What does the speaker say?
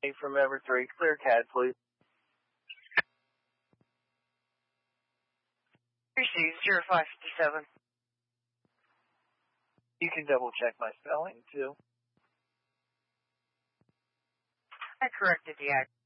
From Ever3. Clear CAD, please. Received 0557. You can double check my spelling, too. I corrected the act.